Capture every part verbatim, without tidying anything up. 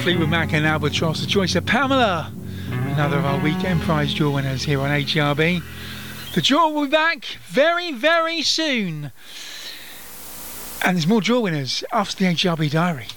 Fleetwood Mac and Albatross, the choice of Pamela. Another of our weekend prize draw winners here on H R B. The draw will be back very, very soon. And there's more draw winners after the H R B Diary.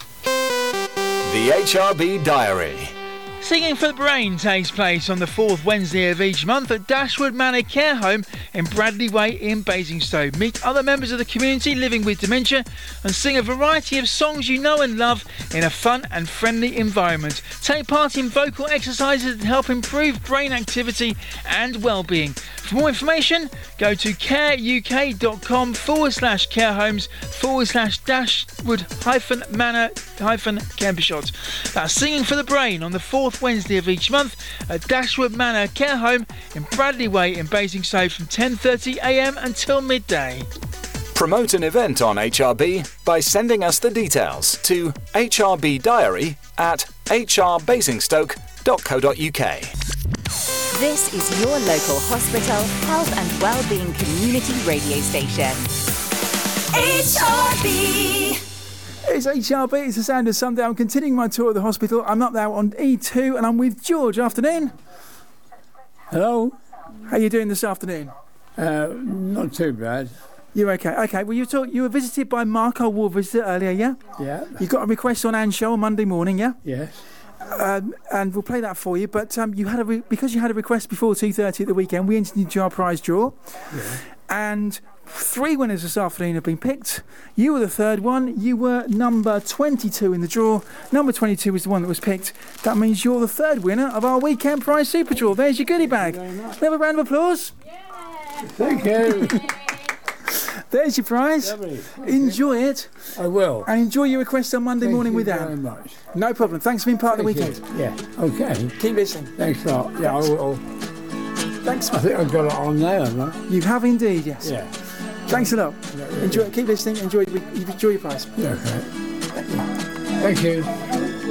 The H R B Diary. Singing for the Brain takes place on the fourth Wednesday of each month at Dashwood Manor Care Home in Bradley Way in Basingstoke. Meet other members of the community living with dementia and sing a variety of songs you know and love in a fun and friendly environment. Take part in vocal exercises that help improve brain activity and well-being. For more information, go to careuk.com forward slash carehomes forward slash dashwood hyphen manor hyphen Kempershot. That's Singing for the Brain on the fourth Wednesday of each month at Dashwood Manor Care Home in Bradley Way in Basingstoke from ten thirty a m until midday. Promote an event on H R B by sending us the details to h r b diary at h r basingstoke dot co dot u k. This is your local hospital, health and wellbeing community radio station. H R B. It's H R B, it's the sound of Sunday. I'm continuing my tour of the hospital. I'm up now on E two and I'm with George. Afternoon. Hello. How are you doing this afternoon? Uh, not too bad. You're okay. Okay, well, you talk, you were visited by Mark, our ward visitor, earlier, yeah? Yeah. You got a request on Anne's show on Monday morning, yeah? Yes. Um, and we'll play that for you. But um, you had a re- because you had a request before two thirty at the weekend, we entered into our prize draw. Yeah. And three winners this afternoon have been picked. You were the third one. You were number twenty-two in the draw. Number twenty-two was the one that was picked. That means you're the third winner of our weekend prize super draw. There's your goodie bag. Have a round of applause. Yeah. Thank you. There's your prize. Lovely. Enjoy it. I will. And enjoy your request on Monday Thank morning you with very Anne. much. No problem. Thanks for being part Thank of the weekend. you. Yeah. Okay. Keep listening. Thanks a lot. Yeah, I will. Thanks. I think I've got it on there, haven't I? You have indeed, yes. Yeah. Thanks a lot. Yeah, yeah, Enjoy. yeah. Keep listening. Enjoy. Enjoy your prize. Yeah, okay. Thank you.